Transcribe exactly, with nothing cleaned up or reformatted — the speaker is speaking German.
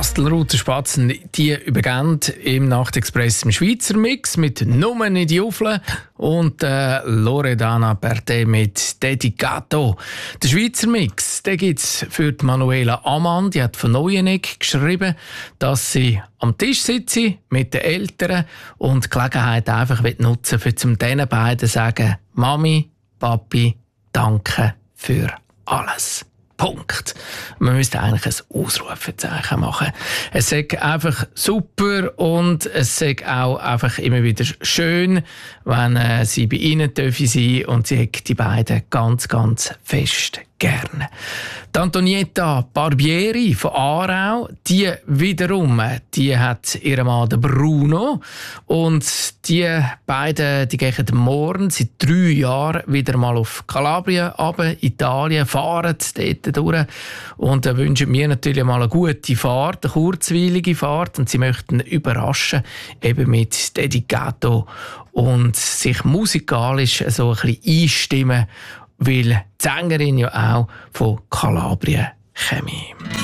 Bastelruther Spatzen, die übergeben im Nachtexpress im Schweizer Mix mit «Nummer nicht Juffeln» und äh, Loredana Berthe mit «Dedicato». Der Schweizer Mix, den gibt es für die Manuela Amann, die hat von Neueneck geschrieben, dass sie am Tisch sitze mit den Eltern und die Gelegenheit einfach nutzen will, um diesen beiden zu sagen: «Mami, Papi, danke für alles.» Punkt. Man müsste eigentlich ein Ausrufezeichen machen. Es ist einfach super und es ist auch einfach immer wieder schön, wenn äh, sie bei ihnen dürfen sein, und sie hat die beiden ganz, ganz fest gerne. Die Antonietta Barbieri von Aarau, die wiederum, die hat ihren Mann Bruno, und die beiden, die gehen morgen seit drei Jahren wieder mal auf Kalabrien runter, Italien, fahren dort durch und wünschen mir natürlich mal eine gute Fahrt, eine kurzweilige Fahrt, und sie möchten überraschen, eben mit Dedicato und sich musikalisch so ein bisschen einstimmen, weil die Sängerin ja auch von Kalabrien käme.